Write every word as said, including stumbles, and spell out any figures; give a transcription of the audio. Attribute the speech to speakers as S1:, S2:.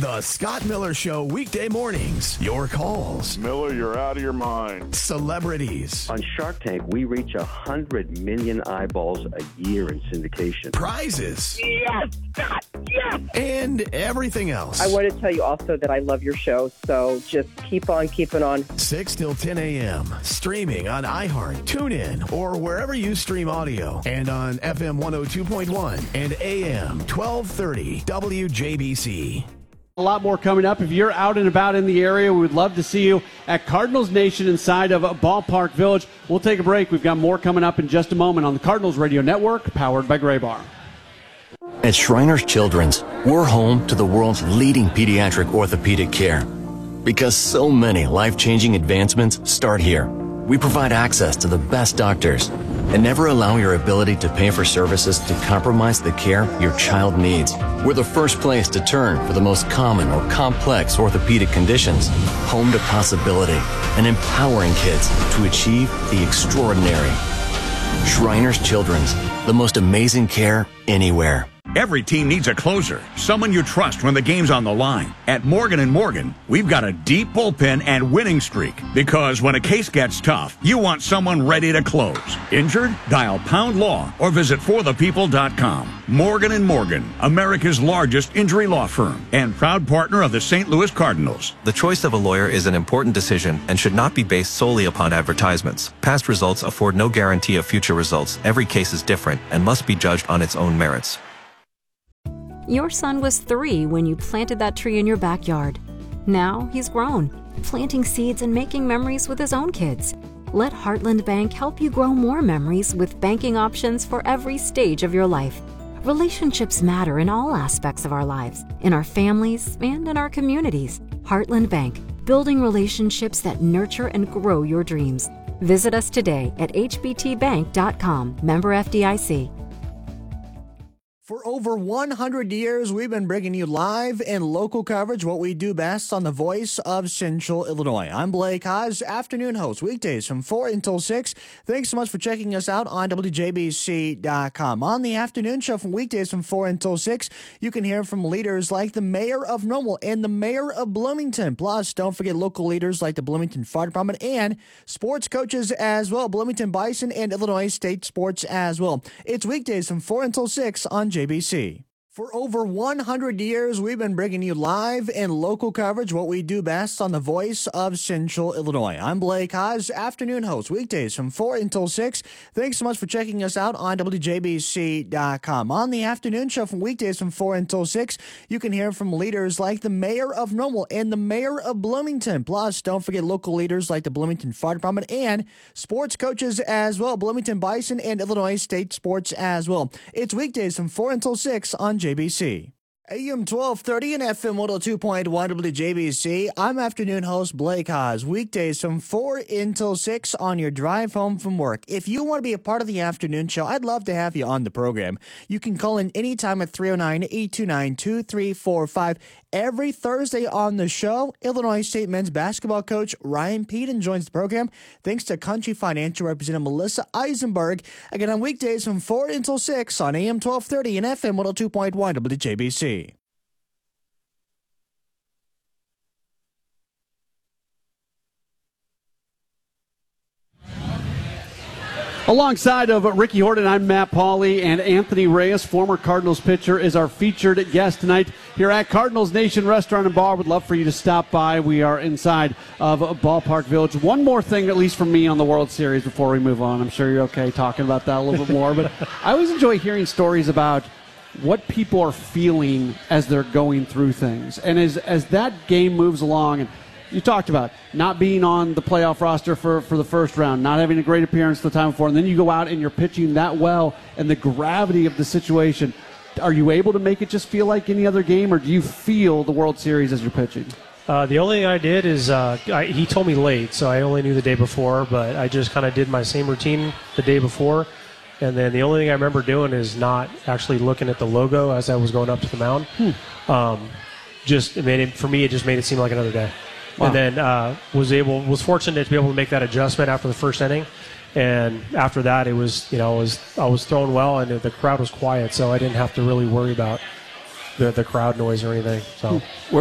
S1: The Scott Miller Show, weekday mornings. Your calls.
S2: Miller, you're out of your mind.
S1: Celebrities.
S3: On Shark Tank, we reach one hundred million eyeballs a year in syndication.
S1: Prizes.
S4: Yes, Scott, yes!
S1: And everything else.
S5: I want to tell you also that I love your show, so just keep on keeping on.
S1: six till ten a.m. Streaming on iHeart, TuneIn, or wherever you stream audio. And on F M one oh two point one and A M twelve thirty W J B C.
S6: A lot more coming up. If you're out and about in the area, we would love to see you at Cardinals Nation inside of Ballpark Village. We'll take a break. We've got more coming up in just a moment on the Cardinals Radio Network, powered by Graybar.
S7: At Shriners Children's, we're home to the world's leading pediatric orthopedic care. Because so many life-changing advancements start here. We provide access to the best doctors and never allow your ability to pay for services to compromise the care your child needs. We're the first place to turn for the most common or complex orthopedic conditions. Home to possibility and empowering kids to achieve the extraordinary. Shriners Children's, the most amazing care anywhere.
S8: Every team needs a closer, someone you trust when the game's on the line. At Morgan and Morgan, we've got a deep bullpen and winning streak. Because when a case gets tough, you want someone ready to close. Injured? Dial Pound Law or visit for the people dot com. Morgan and Morgan, America's largest injury law firm and proud partner of the Saint Louis Cardinals.
S9: The choice of a lawyer is an important decision and should not be based solely upon advertisements. Past results afford no guarantee of future results. Every case is different and must be judged on its own merits.
S10: Your son was three when you planted that tree in your backyard. Now he's grown, planting seeds and making memories with his own kids. Let Heartland Bank help you grow more memories with banking options for every stage of your life. Relationships matter in all aspects of our lives, in our families and in our communities. Heartland Bank, building relationships that nurture and grow your dreams. Visit us today at h b t bank dot com, member F D I C.
S11: For over one hundred years, we've been bringing you live and local coverage, what we do best on the Voice of Central Illinois. I'm Blake Haas, afternoon host, weekdays from four until six. Thanks so much for checking us out on W J B C dot com. On the afternoon show from weekdays from four until six, you can hear from leaders like the mayor of Normal and the mayor of Bloomington. Plus, don't forget local leaders like the Bloomington Fire Department and sports coaches as well, Bloomington Bison and Illinois State Sports as well. It's weekdays from four until six on J B C. For over one hundred years, we've been bringing you live and local coverage, what we do best on the Voice of Central Illinois. I'm Blake Haas, afternoon host, weekdays from four until six. Thanks so much for checking us out on W J B C dot com. On the afternoon show from weekdays from four until six, you can hear from leaders like the mayor of Normal and the mayor of Bloomington. Plus, don't forget local leaders like the Bloomington Fire Department and sports coaches as well, Bloomington Bison and Illinois State Sports as well. It's weekdays from four until six on J B C. A M twelve thirty and F M one oh two point one W J B C. I'm afternoon host Blake Haas. Weekdays from four until six on your drive home from work. If you want to be a part of the afternoon show, I'd love to have you on the program. You can call in anytime at three oh nine, eight two nine, two three four five. Every Thursday on the show, Illinois State men's basketball coach Ryan Peden joins the program. Thanks to Country Financial Representative Melissa Eisenberg. Again, on weekdays from four until six on A M twelve thirty and F M one oh two point one W J B C.
S6: Alongside of Ricky Horton, I'm Matt Pauley, and Anthony Reyes, former Cardinals pitcher, is our featured guest tonight here at Cardinals Nation Restaurant and Bar. Would love for you to stop by. We are inside of Ballpark Village. One more thing, at least from me, on the World Series before we move on. I'm sure you're okay talking about that a little bit more, but I always enjoy hearing stories about what people are feeling as they're going through things. And as as that game moves along, and you talked about not being on the playoff roster for, for the first round, not having a great appearance the time before, and then you go out and you're pitching that well, and the gravity of the situation. Are you able to make it just feel like any other game, or do you feel the World Series as you're pitching?
S12: Uh, the only thing I did is uh, I, he told me late, so I only knew the day before, but I just kind of did my same routine the day before. And then the only thing I remember doing is not actually looking at the logo as I was going up to the mound. Hmm. Um, just it made it, for me, it just made it seem like another day. Wow. And then uh, was able was fortunate to be able to make that adjustment after the first inning, and after that it was you know I was I was throwing well, and the crowd was quiet, so I didn't have to really worry about the the crowd noise or anything. So.